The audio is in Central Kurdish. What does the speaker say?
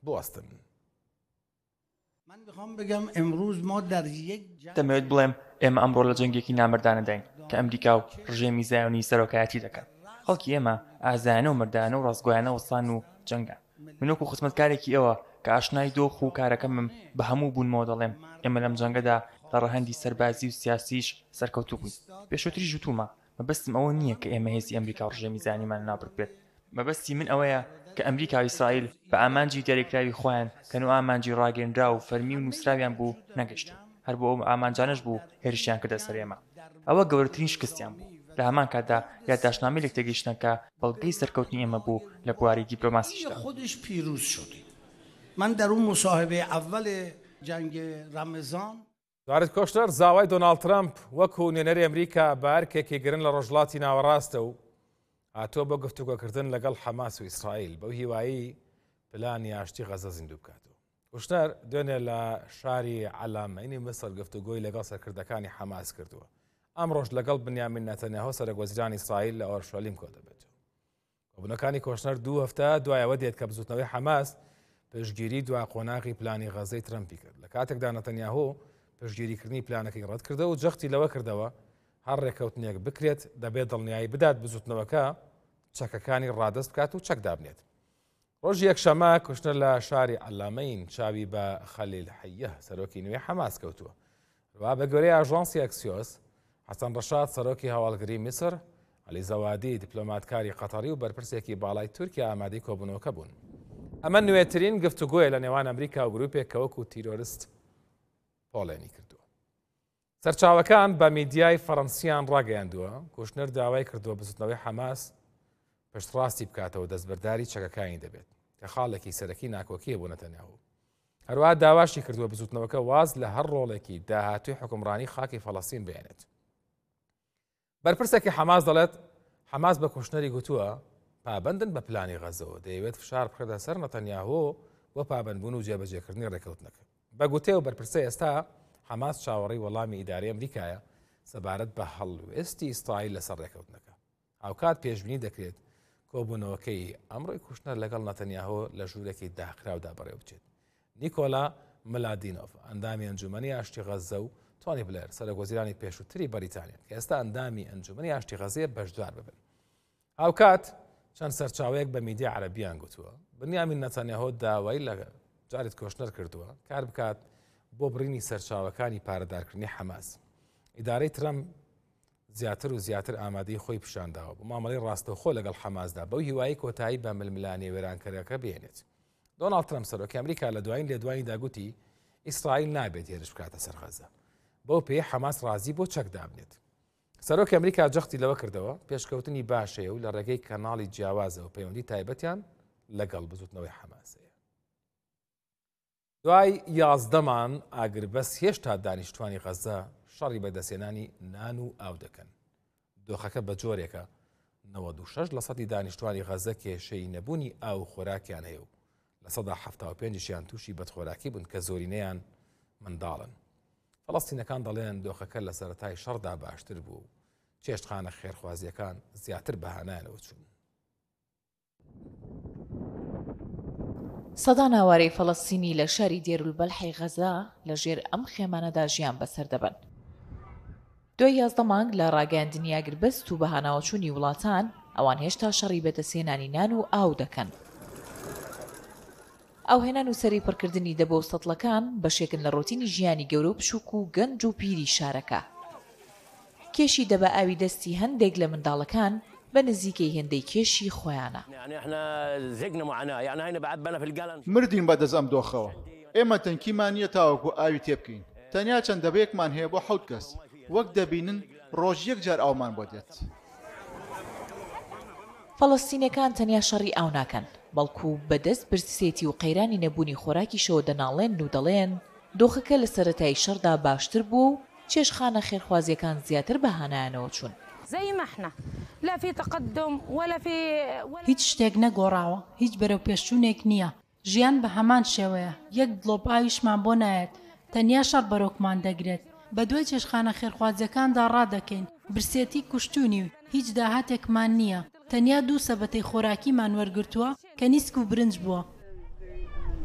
بوەستن. دەمەوێت بڵێم ئێمە ئەمڕۆ لە جەنگێکی نامردانەداین کە ئەمریکا و ڕژێمی زایۆنی سەرۆکایەتی دەکەن. خەڵکی ئێمە ئازایانە و مردانە و ڕاستگۆیانە وەسڵان و جەنگان. من وەکو خزمەتکارێکی ئەوە کە ئاشنای دۆخ و کارەکەمم بە هەموو بوونمەوە دەڵێم ئێمە لەم جەنگەدا لە ڕەهەندی سەربازی و سیاسیش سەرکەوتوو بووین. پێشوەتری ژوتومە مەبەستم ئەوە نییە کە ئێمە هێزی ئەمریکا و ڕژێمی زایۆنیمان نابڕ بێت. مەبەستی من ئەوەیە کە ئەمریکا و ئیسرائیل بە ئامانجی دیاریکراوی خۆیان کە و ئامانجی ڕاگەیەنرا و فەرمی و نووسراویان بوو نەگەشت. هەر بۆ ئەو ئامانجانش بوو هێرشیان کردە سەر ئێمە. ئەوە گەورەترین شکستیان بوو. لە هەمان کاتدا یادداشتنامەیەک تێگەیشتنەکە بەڵگەی سەرکەوتنی ئێمە بوو لە بواری دیپلۆماسیشدا. من در اون مصاحبه اول جنگ رمضان جارێت کۆشتەر زاوای دۆناڵد ترامپ وەکو نوێنەری ئەمریکا بە هەرکێکی گرن لە ڕۆژهەڵاتی ناوەڕاستە و هاتۆ بۆ گفتوگۆکردن لەگەڵ حەماس و ئیسرائیل بەو هیوایی پلانی ئاشتی غەزە زیندوو بکاتەوە. کوشتەر دوێنێ لە شاری عەلامەینی مسر گفتوگۆی لەگەڵ سەرکردەکانی حەماس کردووە. ئەمڕۆژ لەگەڵ بنیامین نەتەنیاهو سەرۆکوەزیرانی ئیسرائیل لە ئۆرشەلیم کۆ دەبێتەوە. کۆبوونەکانی کۆشنەر 2 هەفتە دوایەوە دێت کە بزوتنەوەی حەماس پشتگیری دوا قۆناغی پلانی غەزەی ترەمپی کرد. لە کاتێکدا نەتەنیاهو پشتگیریکردنی پلانەکەی ڕەت کردەوە و جەختی لەوە کردەوە هەر ڕێکەوتنێک بکرێت دەبێت دڵنیایی بدات بزوتنەوەکە چەکەکانی ڕادست بکات و چەک دابنێت. ڕۆژی یەکشەمە کوشتنە لە شاری عەلامەین چاوی بە خەلیل حەیە سەرۆکی نوێی حەماس کەوتووە. وا بە گوێرەی ئاژانسی ئەکسیۆس حەسەن ڕەشاد سەرۆکی هەواڵگری میسر، عەلی زەوادی دیپلۆماتکاری قەتەری و بەرپرسێکی باڵای تورکیا ئامادەی کۆبوونەوەکە بوون. ئەمە نوێترین گفتوگۆیە لە نێوان ئەمریکا و گروپێک کە وەکو تیرۆریست پۆڵێنی کردووە. سەرچاوەکان بە میدیای فەڕەنسیان ڕاگەیاندووە کوشتنەر داوای کردووە بزوتنەوەی حەماس پشتڕاستی بکاتەوە دەستبەرداری چەکەکانی دەبێت کە خاڵێکی سەرەکی ناکۆکیە بۆ نەتەنیاهو. هەروەها داواشی کردووە بزوتنەوەکە واز لە هەر ڕۆڵێکی داهاتووی حکومڕانی خاکی فەڵەستین بێنێت. بەرپرسێکی حەماس دەڵێت حەماس بە کوشتنەری گوتووە پابەندن بە پلانی غەزەوە دەیەوێت فشار بکرێتە سەر نەتەنیاهو بۆ پابەندبوون و جێبەجێکردنی ڕێکەوتنەکە. بە گوتێ و بەرپرسە ئێستا حەماس چاوەڕێی وەڵامی ئیداری ئەمریکایە سەبارەت بە هەڵوێستی ئیسرائیل لەسەر ڕێکەوتنەکە. هاوکات پێشبینی دەکرێت کۆبوونەوەکەی ئەمڕۆی کوشتنەر لەگەڵ نەتەنیاهو لە ژوورێکی داخراودا بەڕێوە بچێت. نیکۆلا ملادینۆف ئەندامی ئەنجومەنی ئاشتی غەزە و تۆنی بلێر سەرۆکوەزیرانی پێشووتری بەریتانیا کە ئێستا ئەندامی ئەنجومەنی ئاشتی غەزەیە بەشدار ببن. هاوکات چەند سەرچاوەیەک بە میدیا عەرەبییان گوتووە بنیامین نەتەنیاهو داوای لە جارێت کۆشتنەر کردووە کار بکات بۆ بڕینی سەرچاوەکانی پارەدارکردنی حەماس. ئیدارەی ترەمپ زیاتر و زیاتر ئامادەی خۆی پیشانداوە بۆ مامەڵەی ڕاستەوخۆ لەگەڵ حەماسدا بەو هیوایی کۆتایی بە ململانی وێرانکەرەکە بێنێت. دۆناڵد ترەمپ سەرۆکی ئەمریکا لە دوایین لێدوانیدا گوتی ئیسرائیل نابێت هێرش بکاتە سەر غەزە. بەو پێی حەماس ڕازی بۆ چەک دابنێت. سەرۆکی ئەمریکا جەختی لەوە کردەوە پێشکەوتنی باشەیە و لە ڕێگەی کەناڵی جیاوازە و پەیوەندی تایبەتیان لەگەڵ بزوتنەوەی حەماسەیە. دوای 11مان ئاگربەس هێشتا دانیشتوانی غەزە شەڕی بەدەستێنانی نان و ئاو دەکەن. دۆخەکە بە جۆرێکە 96% دانیشتوانی غەزە کێشەی نەبوونی ئاو خۆراکیان هەیە و لە 175 تووشی بەدخۆراکی بوون کە زۆرینەیان منداڵن. فەڵەستینەکان دەڵێن دۆخەکە لە سەرەتای شەڕدا باشتر بوو چێشتخانە خێرخوازیەکان زیاتر بەهانایانەوە چوون. سەدا ناوارەی فەڵەستینی لە شاری دێرولبەلحی غەزە لە ژێر ئەم خێمانەدا ژیان بەسەر دەبن. دوای 11 مانگ لە ڕاگەاندنی ئاگربەست و بەهاناوەچوونی وڵاتان ئەوان هێشتا شەڕی بەدەستێنانی نان و ئاو دەکەن. ئەو هێنان و سەری پڕکردنی دەبە و سەتڵەکان بەشێکن لە ڕۆتینی ژیانی گەورە و بچووک و گەنج و پیری شارەکە. کێشی دەبە ئاوی دەستی هەندێک لە منداڵەکان بە نزیکەی هێندەی کێشی خۆیانە. مردین بەدەست ئەم دۆخەوە. ئێمە تەنکیمان نییە تاوەکو ئاوی تێ بکەین. تەنیا چەند دەبەیەکمان هەیە بۆ 7 کەس. وەک دەبینن ڕۆژ یەک جار ئاومان بۆ دێت. فەڵەستینەکان تەنیا شەڕی ئاو ناکەن بەڵکو بەدەست برسێتی و قەیرانی نەبوونی خۆراکیشەوە دەناڵێن و دەڵێن دۆخەکە لە سەرەتای شەڕدا باشتر بوو و چێشخانە خێرخوازیەکان زیاتر بەهانایانەوە چوون. هیچ شتێک نەگۆڕاوە، هیچ بەرەو پێشچوونێک نییە. ژیان بە هەمان شێوەیە، یەک دڵۆپ ئاویشمان بۆ نایەت، تەنیا شەڕ بەرەوکمان دەگرێت. بە دوای چێشخانە خێرخوازیەکاندا ڕادەکەین، برسێتی کوشتونی و هیچ داهاتێکمان نییە. تەنیا 2 سەبەتەی خۆراکیمان وەرگرتووە کە نیسک و برنج بووە.